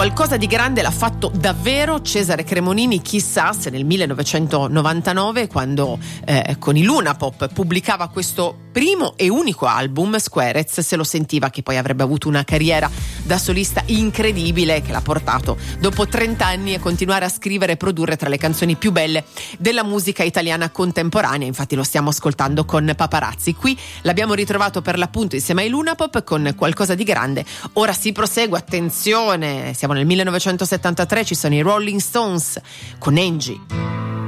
Qualcosa di grande l'ha fatto davvero Cesare Cremonini, chissà se nel 1999, quando con i Lunapop pubblicava questo primo e unico album, Squarez, se lo sentiva che poi avrebbe avuto una carriera da solista incredibile che l'ha portato dopo 30 anni a continuare a scrivere e produrre tra le canzoni più belle della musica italiana contemporanea. Infatti lo stiamo ascoltando con Paparazzi. Qui l'abbiamo ritrovato per l'appunto insieme ai Lunapop con Qualcosa di grande. Ora si prosegue, attenzione, siamo nel 1973, ci sono i Rolling Stones con Angie.